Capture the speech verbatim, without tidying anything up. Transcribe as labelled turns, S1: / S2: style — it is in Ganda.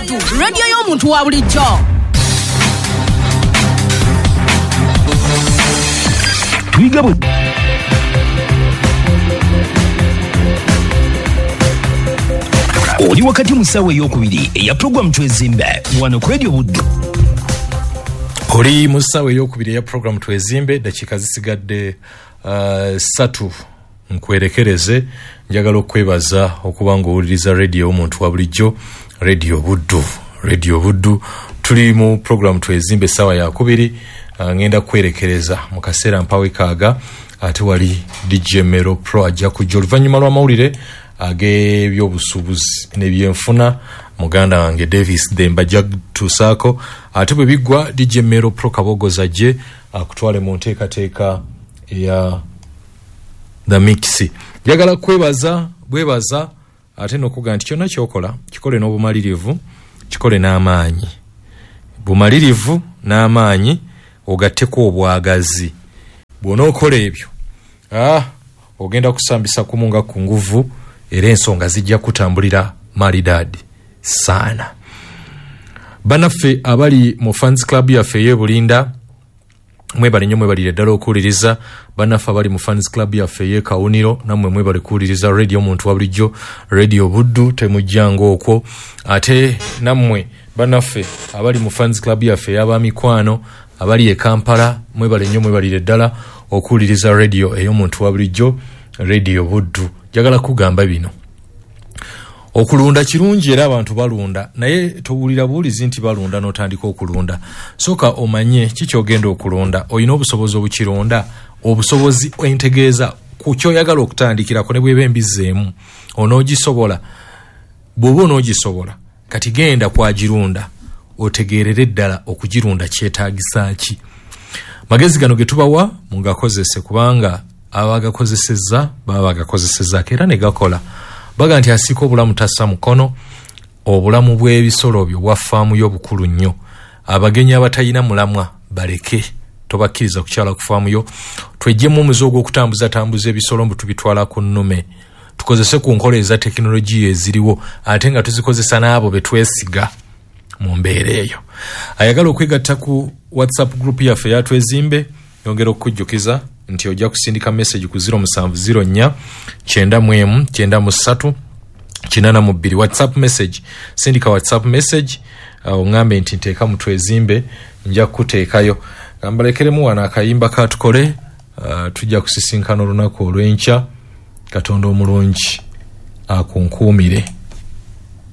S1: Buddu, radio y'omuntu wa bulijjo.
S2: Twiga Buddu. Oli wakati musawe y'okubiri eya program Twezimbe wano ku Radio Buddu.
S3: Oli musawe y'okubiri ya program Twezimbe dakika zisigadde uh, satu nkwerekereze njagala okwebaza okuba ng'owuliriza radio omuntu wa bulijjo Radio Buddu. Radio Buddu tuli mu program Twezimbe sawa ya kubiri uh, ngenda kwerekereza mu kaseera mpawe kaaga ate wali D J Mero Pro ajja kujja oluvannyuma lwa mawulire age byobusubuzi nebyenfuna muganda wange Davis Demba jagtusako ate bwe bigwa D J Mero Pro kabogoza je akutwale mu nteekateeka ya The Mix. Jagala kwebaza bwebaza ate nokuga nti kyonna kyokola kikole n'obumalirivu kikole n'amaanyi. Bumalirivu n'amaanyi ogatteko obwagazi. Bw'onookola ebyo ah ogenda kusambisa kumunga ku nguvu era ensonga zijja kutambulira maridadi sana. Banaffe abali mu fans club yaffe y'ebulinda mwebale nnyo mwebalire ddala okuwuliriza. Banaffe abali mu fans club yaffe y'e Kawuniro nammwe mwebale kuwuliriza radio omuntu wa bulijjo Radio Buddu temujjanga okwo. Ate nammwe banaffe abali mu fans club yaffe y'abamikwano abali e Kampala mwebale nnyo mwebalire ddala okuwuliriza radio ey'omuntu wa bulijjo Radio Buddu. Jagala kugamba bino. Okulunda kirungi era abantu balunda naye towulira bulizi nti balunda n'otandika okulunda. Soka omanye kikyogenda okulunda oyina obusobozi obukironda obusobozi entegeeza ku kyoyagala okutandikirako ne bweba embizeemu onoogisobola. Bw'oba onoogisobola kati genda kwagirunda otegeerere ddala okugirunda kyetaagisa ki. Magezi gano ge tubawa mungakozese kubanga abagakozesezza baba bagakozesezza era ne gakola. Baga nti asiko obulamu tassa mukono obulamu bw'ebisolo byo bwafaamu y'obukulu nnyo. Abagenyi abatayina mulamwa baleke tobakkiriza kukyala kufaamu yo. Twejjemu omuze ogw'okutambuza tambuza ebisolo mbu tubitwala ku nnume. Tukozese ku nkola eza tekinologiya eziriwo ate nga tuzikozesa n'abo be twesiga mu mbeera eyo. Ayagala okwegatta ku WhatsApp group yaffe ya Twezimbe yongera okujjukiza nti ojja kusindika message ku zero seven zero nnya kyenda mu emu kyenda mu ssatu kinana mu bbiri. WhatsApp message sindika WhatsApp message uh, ngambe nti nteeka mu Twezimbe nja kuteekayo. Ngambalekeremu wana akayimba katukole uh, tujja kusisinkana olunaku olw'enkya. Katonda omulungi akunkuumire.